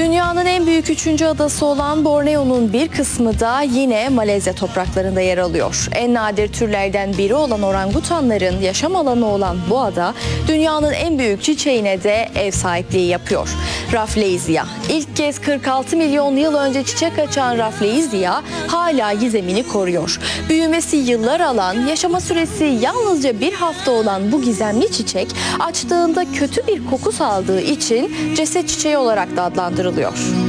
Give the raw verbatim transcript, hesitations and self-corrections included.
Dünyanın en büyük üçüncü adası olan Borneo'nun bir kısmı da yine Malezya topraklarında yer alıyor. En nadir türlerden biri olan orangutanların yaşam alanı olan bu ada, dünyanın en büyük çiçeğine de ev sahipliği yapıyor. Rafflesia. İlk kez kırk altı milyon yıl önce çiçek açan Rafflesia hala gizemini koruyor. Büyümesi yıllar alan, yaşama süresi yalnızca bir hafta olan bu gizemli çiçek, açtığında kötü bir koku saldığı için ceset çiçeği olarak da adlandırılıyor.